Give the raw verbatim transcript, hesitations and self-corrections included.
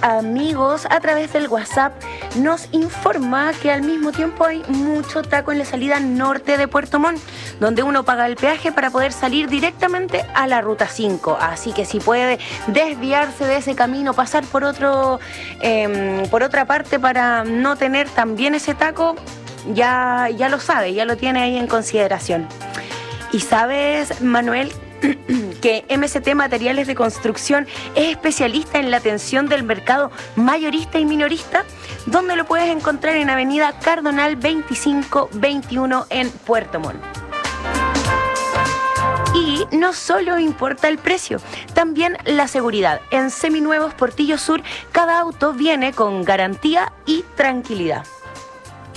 amigos a través del WhatsApp nos informa que al mismo tiempo hay mucho taco en la salida norte de Puerto Montt, donde uno paga el peaje para poder salir directamente a la ruta cinco. Así que si puede desviarse de ese camino, pasar por otro, eh, por otra parte para no tener también ese taco, ya, ya lo sabe, ya lo tiene ahí en consideración. Y sabes, Manuel, que M S T Materiales de Construcción es especialista en la atención del mercado mayorista y minorista, donde lo puedes encontrar en Avenida Cardonal veinticinco veintiuno en Puerto Montt. Y no solo importa el precio, también la seguridad. En Seminuevos Portillo Sur, cada auto viene con garantía y tranquilidad.